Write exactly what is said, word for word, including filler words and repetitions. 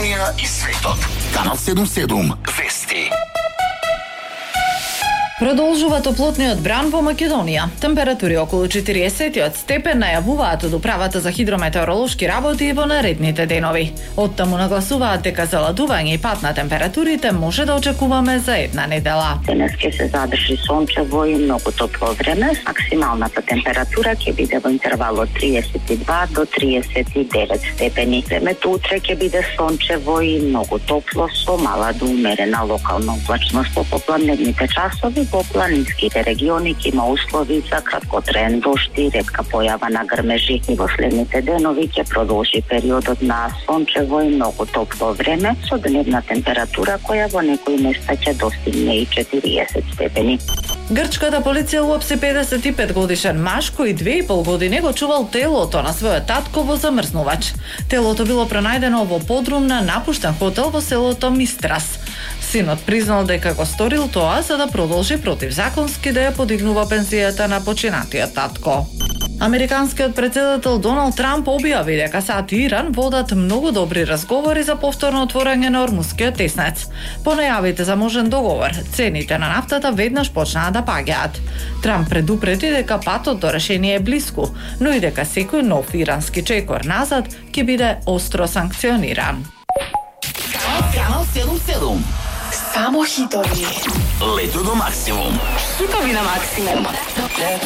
Македонија и светот. Канал седумдесет и седум Вести. Продолжува топлотниот бран во Македонија. Температури околу четириесет степен најавуваат од Управата за хидрометеоролошки работи во наредните денови. Оттаму нагласуваат дека заладување и пат на температурите може да очекуваме за една недела. Денес ќе се задржи сончево и многу топло време. Максималната температура ќе биде во интервал од триесет и два до триесет и девет степени. Времето утре ќе биде сончево и многу топло со мала до умерена локална облачност. По попладневните часови во планинските региони ќе има услови за краткотраен дожд и ретка појава на грмежи. И во следните денови ќе продолжи периодот на сончево и многу топло време со дневна температура која во некои места ќе достигне и четириесет степени. Грчката полиција уапси педесет и пет годишен маж кој две и пол години го чувал телото на својот татко во замрзнувач. Телото било пронајдено во подрум на напуштен хотел во селото Мистрас. Синот признал дека го сторил тоа за да продолжи противзаконски да ја подигнува пензијата на починатиот татко. Американскиот претседател Доналд Трамп објави дека САД и Иран водат многу добри разговори за повторно отворање на Ормускиот теснец. По најавите за можен договор, цените на нафтата веднаш почнаа да паѓаат. Трамп предупреди дека патот до решение е блиску, но и дека секој нов ирански чекор назад ќе биде остро санкциониран. Канал седумдесет и седум. Само хитови. Лето до максимум. Хитови на максимум.